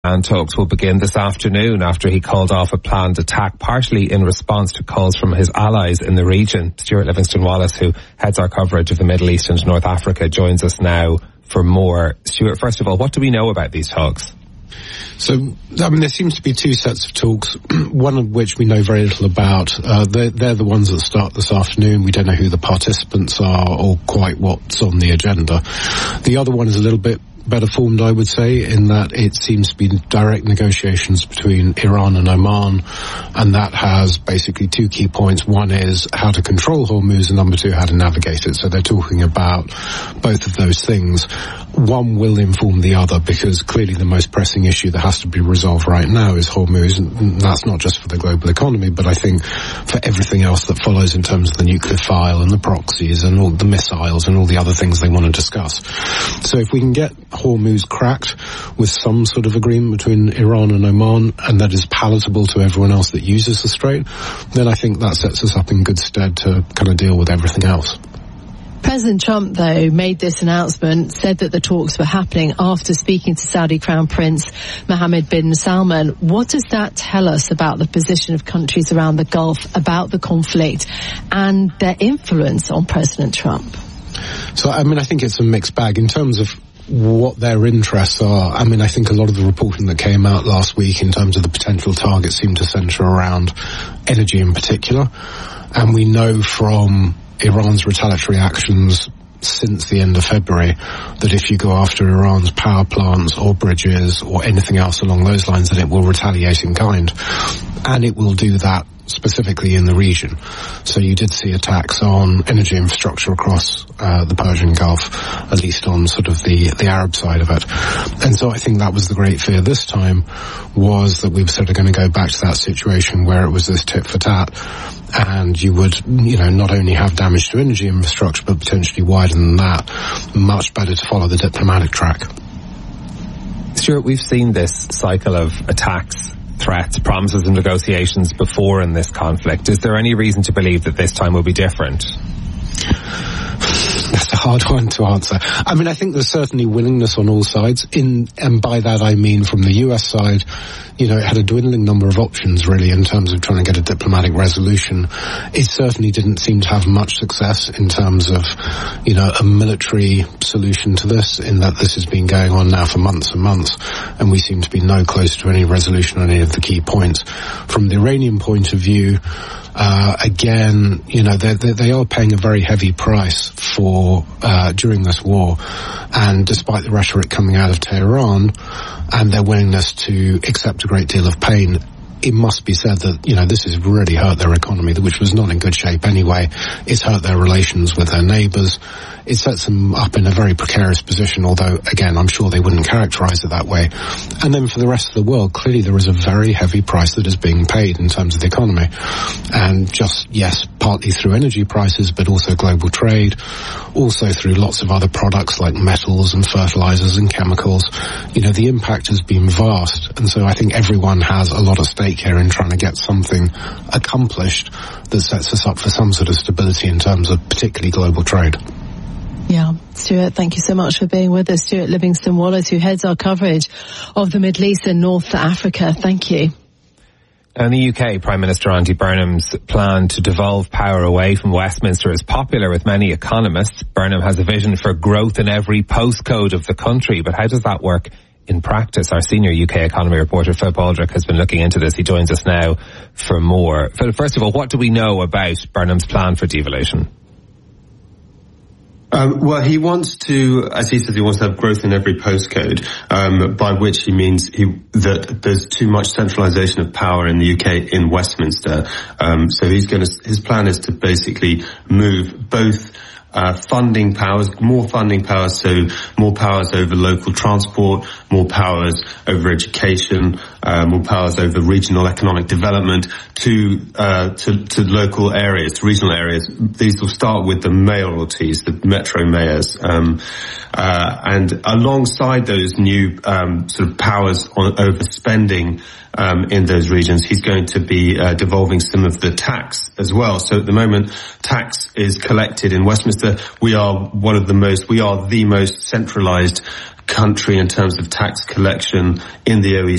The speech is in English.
And talks will begin this afternoon after he called off a planned attack, partially in response to calls from his allies in the region. Stuart Livingston-Wallace, who heads our coverage of the Middle East and North Africa, joins us now for more. Stuart, first of all, what do we know about these talks? So, there seems to be two sets of talks, one of which we know very little about. They're the ones that start this afternoon. We don't know who the participants are or quite what's on the agenda. The other one is a little bit better formed, I would say, in that it seems to be direct negotiations between Iran and Oman, and that has basically two key points. One is how to control Hormuz, and number two, how to navigate it. So they're talking about both of those things. One will inform the other, because clearly the most pressing issue that has to be resolved right now is Hormuz, and that's not just for the global economy, but I think for everything else that follows in terms of the nuclear file and the proxies and all the missiles and all the other things they want to discuss. So if we can get Hormuz cracked with some sort of agreement between Iran and Oman, and that is palatable to everyone else that uses the strait, then I think that sets us up in good stead to kind of deal with everything else. President Trump, though, made this announcement, said that the talks were happening after speaking to Saudi Crown Prince Mohammed bin Salman. What does that tell us about the position of countries around the Gulf, about the conflict, and their influence on President Trump? So, I think it's a mixed bag in terms of what their interests are. I think a lot of the reporting that came out last week in terms of the potential targets seemed to centre around energy in particular. And we know from Iran's retaliatory actions since the end of February that if you go after Iran's power plants or bridges or anything else along those lines, that it will retaliate in kind. And it will do that specifically in the region. So you did see attacks on energy infrastructure across the Persian Gulf, at least on sort of the Arab side of it. And so I think that was the great fear this time, was that we were sort of going to go back to that situation where it was this tit for tat, and you would, not only have damage to energy infrastructure, but potentially wider than that. Much better to follow the diplomatic track. Stuart, we've seen this cycle of attacks, threats, promises and negotiations before in this conflict. Is there any reason to believe that this time will be different? That's a hard one to answer. I think there's certainly willingness on all sides, and by that I mean from the US side, it had a dwindling number of options really in terms of trying to get a diplomatic resolution. It certainly didn't seem to have much success in terms of, a military solution to this, in that this has been going on now for months and months, and we seem to be no closer to any resolution on any of the key points. From the Iranian point of view, again, they are paying a very heavy price for during this war, and despite the rhetoric coming out of Tehran and their willingness to accept a great deal of pain, it must be said that, this has really hurt their economy, which was not in good shape anyway. It's hurt their relations with their neighbours. It sets them up in a very precarious position, although, again, I'm sure they wouldn't characterise it that way. And then for the rest of the world, clearly there is a very heavy price that is being paid in terms of the economy. And partly through energy prices, but also global trade, also through lots of other products like metals and fertilisers and chemicals. The impact has been vast. And so I think everyone has a lot at stake here in trying to get something accomplished that sets us up for some sort of stability in terms of particularly global trade. Yeah, Stuart, thank you so much for being with us. Stuart Livingston-Wallace, who heads our coverage of the Middle East and North Africa. Thank you. In the UK, Prime Minister Andy Burnham's plan to devolve power away from Westminster is popular with many economists. Burnham has a vision for growth in every postcode of the country, but how does that work in practice? Our senior UK economy reporter, Phil Baldrick, has been looking into this. He joins us now for more. Phil, first of all, what do we know about Burnham's plan for devolution? Well, he wants to, as he says, he wants to have growth in every postcode, by which he means that there's too much centralisation of power in the UK in Westminster. So his plan is to basically move both funding powers, more funding powers, so more powers over local transport, more powers over education, more powers over regional economic development to local areas, to regional areas. These will start with the mayoralties, the metro mayors, and alongside those new sort of powers over spending in those regions, he's going to be devolving some of the tax as well. So at the moment, tax is collected in Westminster. We are the most centralised country in terms of tax collection in the OECD.